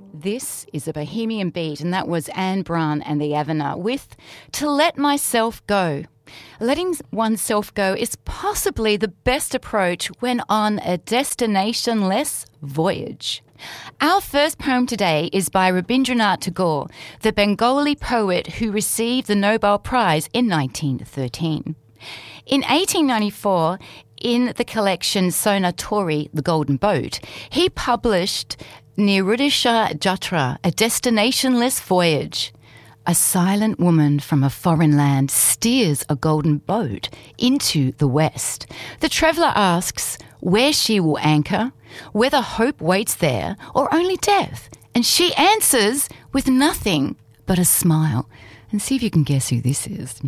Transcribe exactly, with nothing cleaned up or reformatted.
This is a Bohemian Beat, and that was Anne Brun and the Avener with To Let Myself Go. Letting oneself go is possibly the best approach when on a destination-less voyage. Our first poem today is by Rabindranath Tagore, the Bengali poet who received the Nobel Prize in nineteen thirteen. In eighteen ninety-four, in the collection Sonatori, The Golden Boat, he published Nirudisha Jatra, A Destinationless Voyage. A silent woman from a foreign land steers a golden boat into the West. The traveller asks where she will anchor, whether hope waits there or only death. And she answers with nothing but a smile. And see if you can guess who this is.